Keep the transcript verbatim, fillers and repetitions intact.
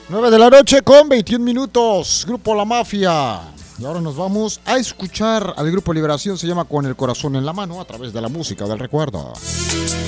nueve de la noche con veintiún minutos. Grupo La Mafia. Y ahora nos vamos a escuchar al Grupo Liberación. Se llama Con el Corazón en la Mano a través de la música del recuerdo.